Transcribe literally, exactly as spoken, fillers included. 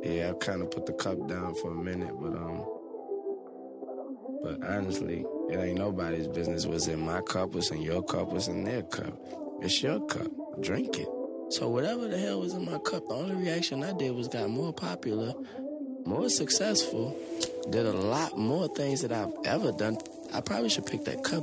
yeah, I kind of put the cup down for a minute, but um, but honestly, it ain't nobody's business what's in my cup, what's in your cup, what's in their cup. It's your cup. Drink it. So whatever the hell was in my cup, the only reaction I did was got more popular, more successful, did a lot more things that I've ever done. I probably should pick that cup